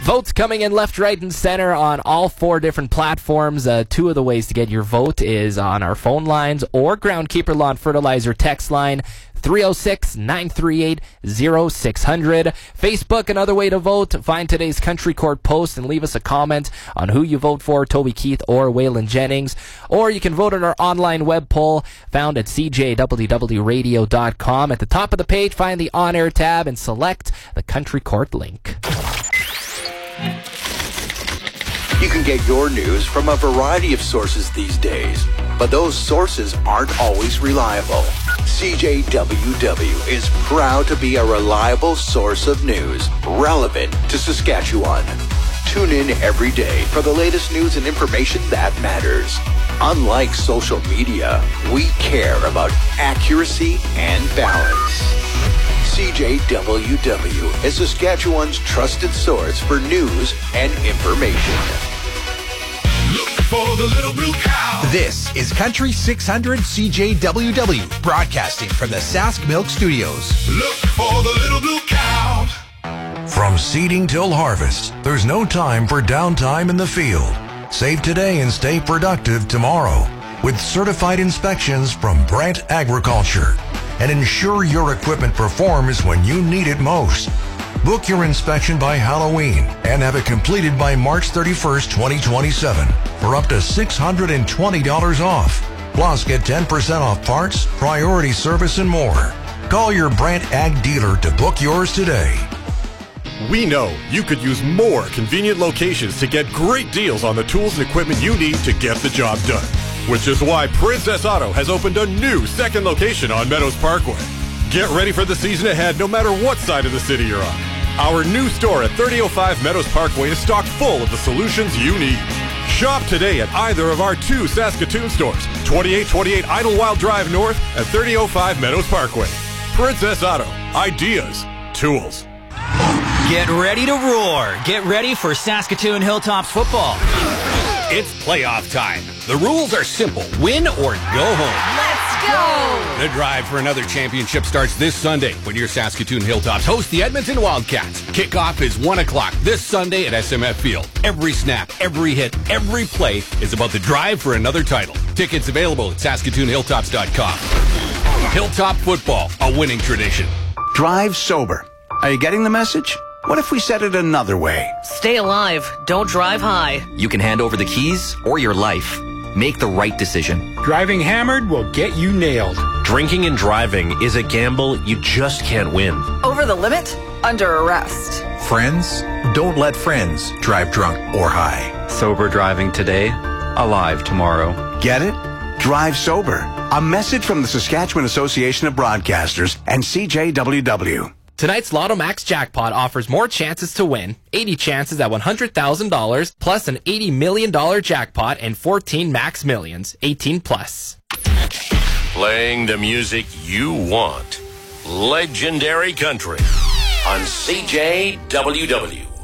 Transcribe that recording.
Votes coming in left, right, and center on all 4 different platforms. 2 of the ways to get your vote is on our phone lines or Groundkeeper Lawn Fertilizer text line 306-938-0600. Facebook, another way to vote. Find today's Country Court post and leave us a comment on who you vote for, Toby Keith or Waylon Jennings. Or you can vote on our online web poll found at cjwwradio.com. At the top of the page, find the On-Air tab and select the Country Court link. You can get your news from a variety of sources these days, but those sources aren't always reliable. CJWW is proud to be a reliable source of news relevant to Saskatchewan. Tune in every day for the latest news and information that matters. Unlike social media, we care about accuracy and balance. CJWW is Saskatchewan's trusted source for news and information. Look for the little blue cow. This is Country 600 CJWW, broadcasting from the Sask Milk Studios. Look for the little blue cow. From seeding till harvest, there's no time for downtime in the field. Save today and stay productive tomorrow with certified inspections from Brent Agriculture. And ensure your equipment performs when you need it most. Book your inspection by Halloween and have it completed by March 31st, 2027 for up to $620 off. Plus, get 10% off parts, priority service, and more. Call your Brent Ag dealer to book yours today. We know you could use more convenient locations to get great deals on the tools and equipment you need to get the job done. Which is why Princess Auto has opened a new second location on Meadows Parkway. Get ready for the season ahead no matter what side of the city you're on. Our new store at 3005 Meadows Parkway is stocked full of the solutions you need. Shop today at either of our 2 Saskatoon stores, 2828 Idlewild Drive North and 3005 Meadows Parkway. Princess Auto. Ideas. Tools. Get ready to roar. Get ready for Saskatoon Hilltops football. It's playoff time. The rules are simple. Win or go home. Let's go! The drive for another championship starts this Sunday when your Saskatoon Hilltops host the Edmonton Wildcats. Kickoff is 1 o'clock this Sunday at SMF Field. Every snap, every hit, every play is about the drive for another title. Tickets available at SaskatoonHilltops.com. Hilltop football, a winning tradition. Drive sober. Are you getting the message? What if we said it another way? Stay alive. Don't drive high. You can hand over the keys or your life. Make the right decision. Driving hammered will get you nailed. Drinking and driving is a gamble you just can't win. Over the limit? Under arrest. Friends, don't let friends drive drunk or high. Sober driving today, alive tomorrow. Get it? Drive sober. A message from the Saskatchewan Association of Broadcasters and CJWW. Tonight's Lotto Max Jackpot offers more chances to win, 80 chances at $100,000, plus an $80 million jackpot and 14 Max Millions, 18 plus. Playing the music you want. Legendary Country on CJWW.